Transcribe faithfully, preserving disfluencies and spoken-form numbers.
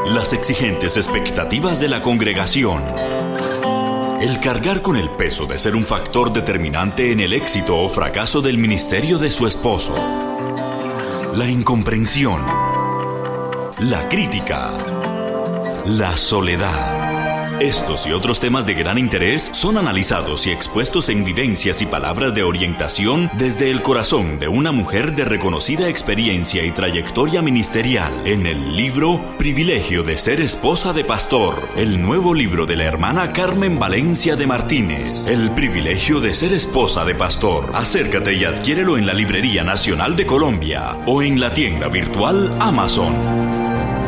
las exigentes expectativas de la congregación, el cargar con el peso de ser un factor determinante en el éxito o fracaso del ministerio de su esposo, la incomprensión, la crítica, la soledad. Estos y otros temas de gran interés son analizados y expuestos en vivencias y palabras de orientación desde el corazón de una mujer de reconocida experiencia y trayectoria ministerial en el libro Privilegio de ser esposa de pastor, el nuevo libro de la hermana Carmen Valencia de Martínez. El privilegio de ser esposa de pastor. Acércate y adquiérelo en la Librería Nacional de Colombia o en la tienda virtual Amazon.